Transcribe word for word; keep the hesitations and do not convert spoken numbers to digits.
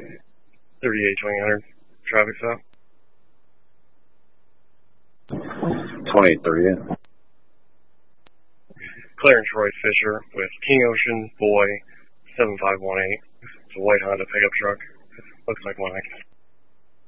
thirty-eight twenty hundred. Traffic stop. twenty-three. Clarence Roy Fisher with King Ocean Boy seven five one eight. It's a white Honda pickup truck. Looks like one.